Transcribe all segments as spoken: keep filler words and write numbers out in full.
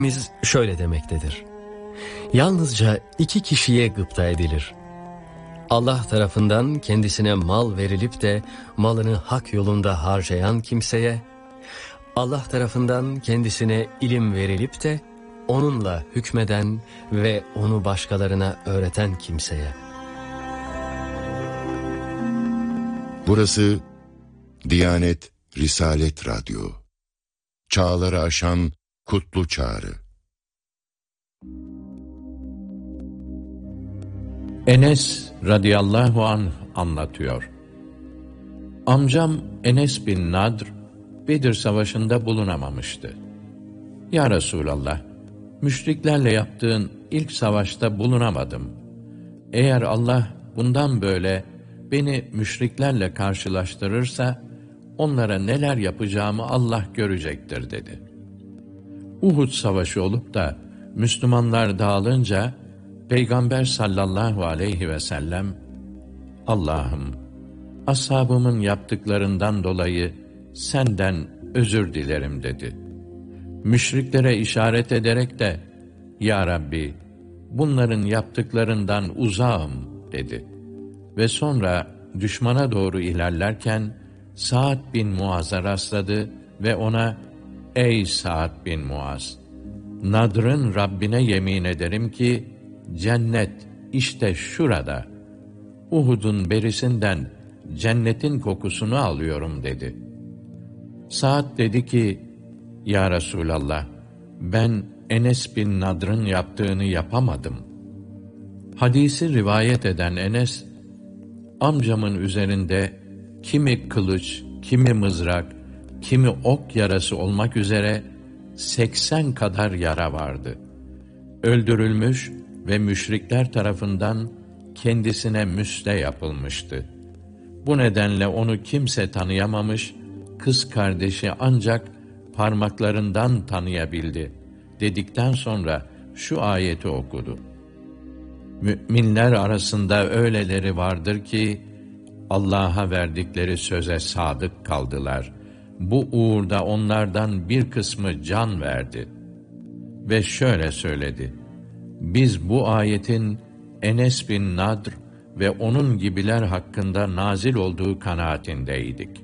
Biz şöyle demektedir: yalnızca iki kişiye gıpta edilir. Allah tarafından kendisine mal verilip de malını hak yolunda harcayan kimseye, Allah tarafından kendisine ilim verilip de onunla hükmeden ve onu başkalarına öğreten kimseye. Burası Diyanet Risalet Radyo. Çağları aşan kutlu çağrı. Enes radıyallahu anh anlatıyor. Amcam Enes bin Nadr, Bedir Savaşı'nda bulunamamıştı. Ya Resulallah, müşriklerle yaptığın ilk savaşta bulunamadım. Eğer Allah bundan böyle beni müşriklerle karşılaştırırsa, onlara neler yapacağımı Allah görecektir dedi. Uhud Savaşı olup da Müslümanlar dağılınca, Peygamber sallallahu aleyhi ve sellem, Allah'ım, ashabımın yaptıklarından dolayı senden özür dilerim dedi. Müşriklere işaret ederek de, Ya Rabbi, bunların yaptıklarından uzağım dedi. Ve sonra düşmana doğru ilerlerken, Sa'd bin Muaz'a rastladı ve ona, Ey Sa'd bin Muaz! Nadr'ın Rabbine yemin ederim ki, cennet işte şurada. Uhud'un berisinden cennetin kokusunu alıyorum dedi. Sa'd dedi ki, Ya Resulallah, ben Enes bin Nadr'ın yaptığını yapamadım. Hadisi rivayet eden Enes, amcamın üzerinde kimi kılıç, kimi mızrak, kimi ok yarası olmak üzere seksen kadar yara vardı. Öldürülmüş ve müşrikler tarafından kendisine müste yapılmıştı. Bu nedenle onu kimse tanıyamamış, kız kardeşi ancak parmaklarından tanıyabildi dedikten sonra şu ayeti okudu. Müminler arasında öyleleri vardır ki, Allah'a verdikleri söze sadık kaldılar. Bu uğurda onlardan bir kısmı can verdi. Ve şöyle söyledi: Biz bu ayetin Enes bin Nadr ve onun gibiler hakkında nazil olduğu kanaatindeydik.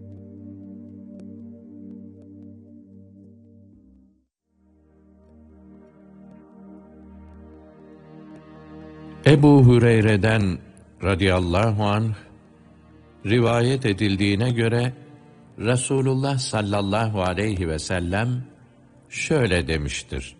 Ebu Hureyre'den radıyallahu anh rivayet edildiğine göre Resulullah sallallahu aleyhi ve sellem şöyle demiştir: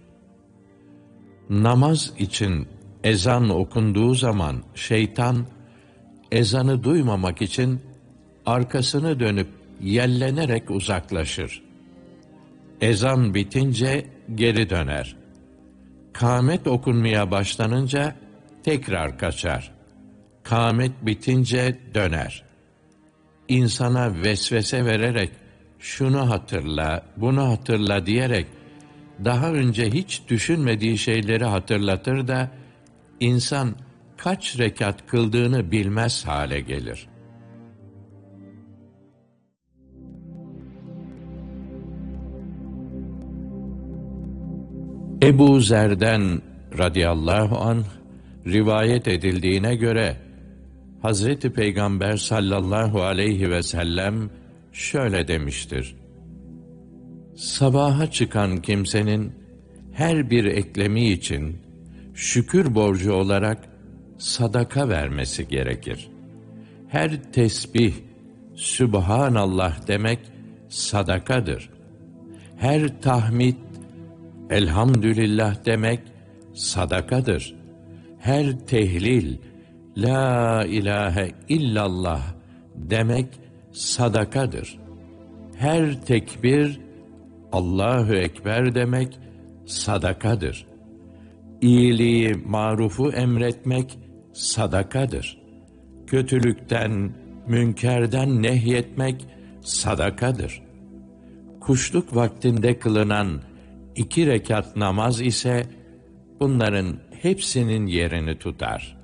Namaz için ezan okunduğu zaman şeytan, ezanı duymamak için arkasını dönüp yellenerek uzaklaşır. Ezan bitince geri döner. Kâmet okunmaya başlanınca tekrar kaçar. Kâmet bitince döner. İnsana vesvese vererek, şunu hatırla, bunu hatırla diyerek, daha önce hiç düşünmediği şeyleri hatırlatır da, insan kaç rekat kıldığını bilmez hale gelir. Ebu Zer'den radıyallahu anh rivayet edildiğine göre, Hazreti Peygamber sallallahu aleyhi ve sellem şöyle demiştir: Sabaha çıkan kimsenin her bir eklemi için şükür borcu olarak sadaka vermesi gerekir. Her tesbih, Sübhanallah demek sadakadır. Her tahmid, Elhamdülillah demek sadakadır. Her tehlil, La ilahe illallah demek sadakadır. Her tekbir, Allahu Ekber demek sadakadır. İyiliği, marufu emretmek sadakadır. Kötülükten, münkerden nehyetmek sadakadır. Kuşluk vaktinde kılınan iki rekat namaz ise bunların hepsinin yerini tutar.